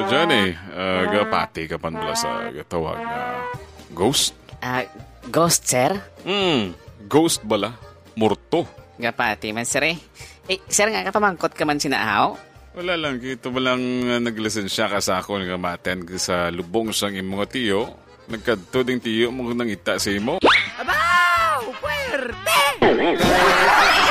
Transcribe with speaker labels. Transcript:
Speaker 1: Johnny, gapati ka pan bala sa gatawag na ghost?
Speaker 2: Ghost, sir?
Speaker 1: Ghost bala? Murto?
Speaker 2: Gapati man, sir eh. Sir nga kapamangkot ka man sinaahaw?
Speaker 1: Wala lang, kito balang naglisensya ka sa ako nga maten sa lubong sang imong tiyo. Nagkadto ding tiyo mo nang ita sa imo.